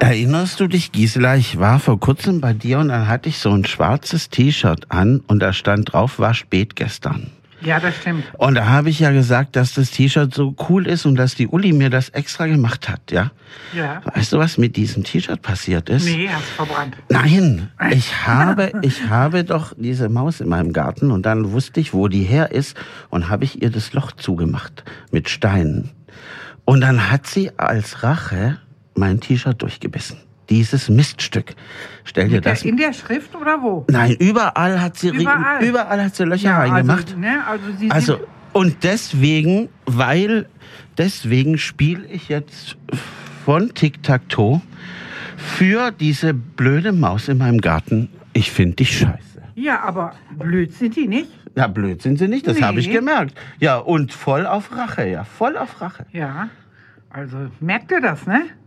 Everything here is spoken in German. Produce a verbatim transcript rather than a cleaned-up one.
Erinnerst du dich, Gisela, ich war vor kurzem bei dir und dann hatte ich so ein schwarzes T-Shirt an und da stand drauf, war spät gestern. Ja, das stimmt. Und da habe ich ja gesagt, dass das T-Shirt so cool ist und dass die Uli mir das extra gemacht hat, ja? Ja. Weißt du, was mit diesem T-Shirt passiert ist? Nee, hast verbrannt. Nein, ich habe, ich habe doch diese Maus in meinem Garten und dann wusste ich, wo die her ist und habe ich ihr das Loch zugemacht mit Steinen. Und dann hat sie als Rache mein T-Shirt durchgebissen. Dieses Miststück. Stell dir Mit der, das... in der Schrift oder wo? Nein, überall hat sie, Überall. überall hat sie Löcher Ja, reingemacht. Also, ne, also, sie Also, sind, und deswegen, weil, deswegen spiele ich jetzt von Tic-Tac-Toe für diese blöde Maus in meinem Garten. Ich finde dich scheiße. ja, aber blöd sind die nicht. Ja, blöd sind sie nicht, das Nee. habe ich gemerkt. Ja, und voll auf Rache, ja, voll auf Rache. Ja, also merkt ihr das, ne?